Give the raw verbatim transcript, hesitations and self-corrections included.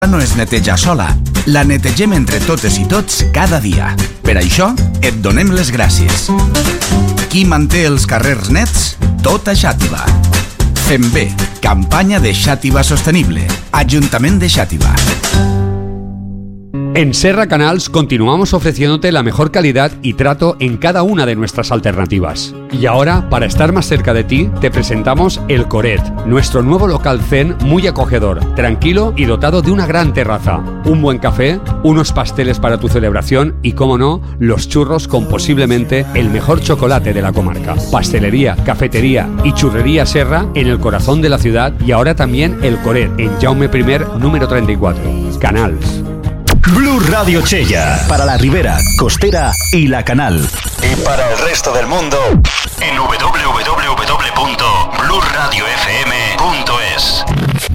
no es netejar sola. La netegem entre totes i tots cada dia. Per això, et donem les gràcies. Qui manté els carrers nets? Tota Xàtiva. Fem bé. Campanya de Xàtiva Sostenible. Ajuntament de Xàtiva. En Serra Canals continuamos ofreciéndote la mejor calidad y trato en cada una de nuestras alternativas. Y ahora, para estar más cerca de ti, te presentamos El Coret, nuestro nuevo local zen muy acogedor, tranquilo y dotado de una gran terraza, un buen café, unos pasteles para tu celebración y, como no, los churros con posiblemente el mejor chocolate de la comarca. Pastelería, cafetería y churrería Serra en el corazón de la ciudad y ahora también El Coret, en Jaume primer, número treinta y cuatro. Canals. Blu Radio Chella, para la Ribera, Costera y la Canal. Y para el resto del mundo, en doble u doble u doble u punto blu radio f m punto es.